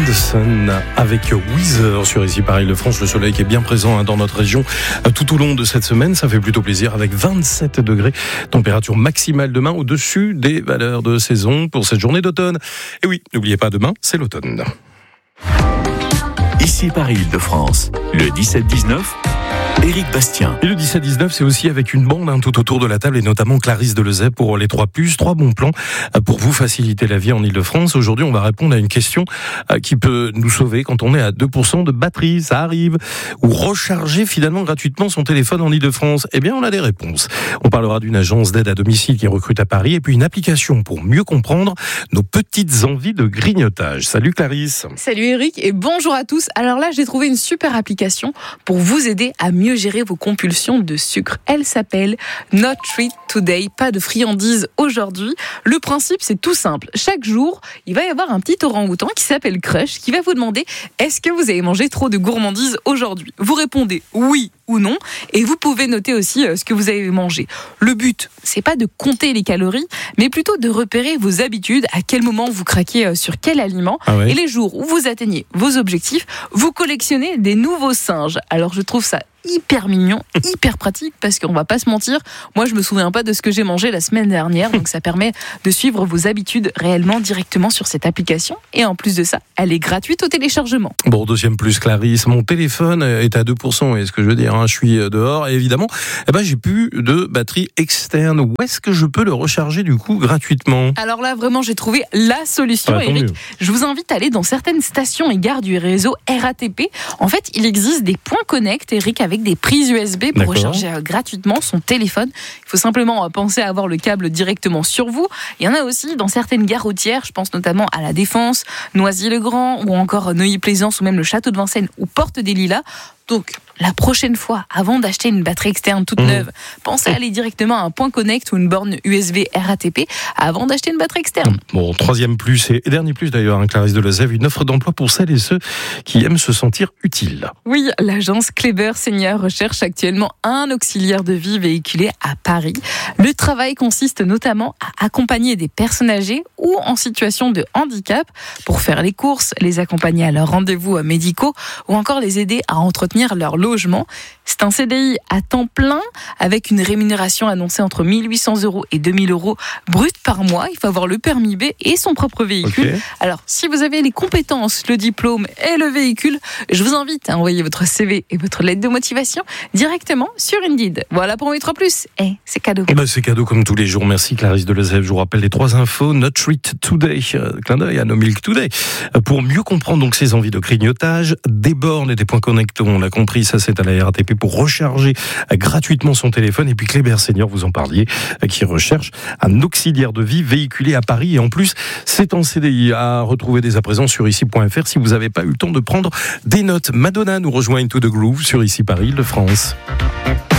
the Sun avec Weezer sur ici Paris-le-France. Le soleil qui est bien présent dans notre région tout au long de cette semaine. Ça fait plutôt plaisir avec 27 degrés. Température maximale demain au-dessus des valeurs de saison pour cette journée d'automne. Et oui, n'oubliez pas, demain, c'est l'automne. Ici Paris-Île-de-France, le 17-19, Éric Bastien. Et le 17-19, c'est aussi avec une bande tout autour de la table et notamment Clarisse Delezay pour les 3+, 3 bons plans pour vous faciliter la vie en Île-de-France. Aujourd'hui, on va répondre à une question qui peut nous sauver quand on est à 2% de batterie, ça arrive. Ou recharger finalement gratuitement son téléphone en Île-de-France. Eh bien, on a des réponses. On parlera d'une agence d'aide à domicile qui recrute à Paris et puis une application pour mieux comprendre nos petites envies de grignotage. Salut Clarisse. Salut Eric et bonjour à tous. Alors là, j'ai trouvé une super application pour vous aider à mieux gérer vos compulsions de sucre. Elle s'appelle Not Treat Today, pas de friandises aujourd'hui. Le principe, c'est tout simple. Chaque jour, il va y avoir un petit orang-outan qui s'appelle Crush qui va vous demander est-ce que vous avez mangé trop de gourmandises aujourd'hui ? Vous répondez oui ou non et vous pouvez noter aussi ce que vous avez mangé. Le but, c'est pas de compter les calories, mais plutôt de repérer vos habitudes, à quel moment vous craquez sur quel aliment. Ah ouais. Et les jours où vous atteignez vos objectifs, vous collectionnez des nouveaux singes. Alors je trouve ça hyper mignon, hyper pratique parce qu'on va pas se mentir, moi je me souviens pas de ce que j'ai mangé la semaine dernière, donc ça permet de suivre vos habitudes réellement directement sur cette application et en plus de ça, elle est gratuite au téléchargement. Bon, deuxième plus Clarisse, mon téléphone est à 2%, et ce que je veux dire, je suis dehors et évidemment, j'ai plus de batterie externe. Où est-ce que je peux le recharger du coup gratuitement ? Alors là vraiment j'ai trouvé la solution, Eric. Je vous invite à aller dans certaines stations et gares du réseau RATP. En fait, il existe des points connect, Eric, avec des prises USB pour recharger gratuitement son téléphone. Il faut simplement penser à avoir le câble directement sur vous. Il y en a aussi dans certaines gares routières, je pense notamment à La Défense, Noisy-le-Grand ou encore Neuilly-Plaisance ou même le Château de Vincennes ou Porte des Lilas. Donc, la prochaine fois, avant d'acheter une batterie externe toute neuve, pensez à aller directement à un point connect ou une borne USB RATP avant d'acheter une batterie externe. Bon, troisième plus et dernier plus d'ailleurs, Clarisse Delezay, une offre d'emploi pour celles et ceux qui aiment se sentir utiles. Oui, l'agence Kleber Senior recherche actuellement un auxiliaire de vie véhiculé à Paris. Le travail consiste notamment à accompagner des personnes âgées ou en situation de handicap pour faire les courses, les accompagner à leurs rendez-vous médicaux ou encore les aider à entretenir leur logement. C'est un CDI à temps plein avec une rémunération annoncée entre 1 800 € et 2 000 € brut par mois. Il faut avoir le permis B et son propre véhicule. Okay. Alors, si vous avez les compétences, le diplôme et le véhicule, je vous invite à envoyer votre CV et votre lettre de motivation directement sur Indeed. Voilà pour mes 3+. C'est cadeau. C'est cadeau comme tous les jours. Merci Clarisse Delezay. Je vous rappelle les 3 infos. Not Treat Today. Clin d'œil à No Milk Today. Pour mieux comprendre donc ses envies de grignotage, des bornes et des points connect, on l'a compris, ça c'est à la RATP pour recharger gratuitement son téléphone. Et puis Kleber Senior, vous en parliez, qui recherche un auxiliaire de vie véhiculé à Paris. Et en plus, c'est en CDI à retrouver dès à présent sur ici.fr si vous n'avez pas eu le temps de prendre des notes. Madonna nous rejoint Into the Groove sur Ici Paris, de France.